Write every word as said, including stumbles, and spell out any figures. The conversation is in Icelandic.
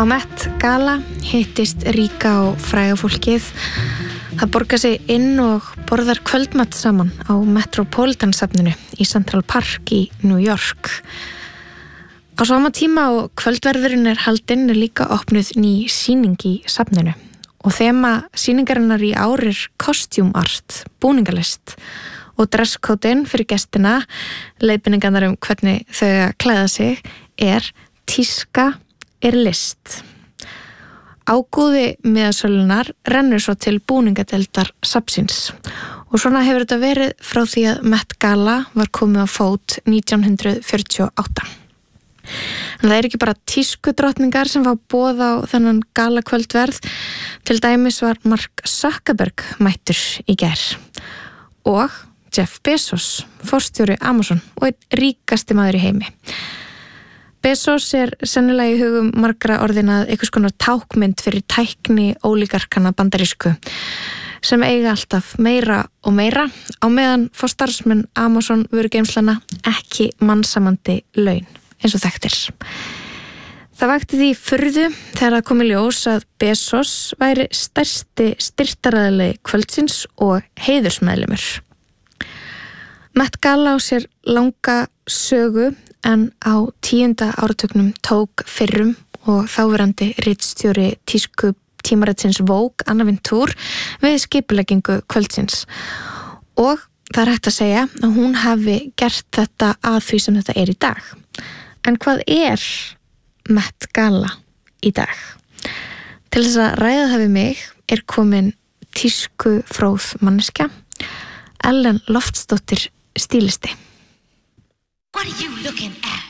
Á Met Gala hittist ríka og fræga fólkið. Það borgar sig inn og borðar kvöldmatt saman á Metropolitan-safninu í Central Park í New York. Á sama tíma og kvöldverðurinn er haldinn er líka opnuð ný sýning í safninu og þema sýningarinnar í ár er costume art, búningalist og dresscode-inn fyrir gestina, leiðbeiningarnar um hvernig þau að klæða sig, er tíska er list. Ágóði miðasölunar rennur svo til búningadeildar safnsins og svona hefur þetta verið frá því að Met Gala var komið á fót nítján hundruð fjörutíu og átta. En það er ekki bara tískudrottningar sem fá boð á þennan galakvöldverð, til dæmis var Mark Zuckerberg mættur í gær og Jeff Bezos, forstjóri Amazon og einn ríkasti maður í heimi. Bezos er sennilega í hugum margra orðinað einhvers konar tákmynd fyrir tækni ólígarkana bandarísku sem eiga alltaf meira og meira á meðan fá starfsmenn Amazon vörugeymslana ekki mannsamandi laun eins og þekktir. Það vakti því furðu þegar það kom í ljós að Bezos væri stærsti styrktaraðili kvöldsins og heiðursmeðlimur. Met Gala á sér langa sögu en á tíunda áratugnum tók fyrrum og þáverandi ritstjóri tísku tímaritsins Vogue Anna Wintour við skipuleggingu kvöldsins og það er hægt að segja að hún hafi gert þetta að því sem þetta er í dag. En hvað er Met Gala í dag? Til þess að ræða það við mig er komin tísku fróð manneskja, Ellen Loftsdóttir stílisti. What are you looking at?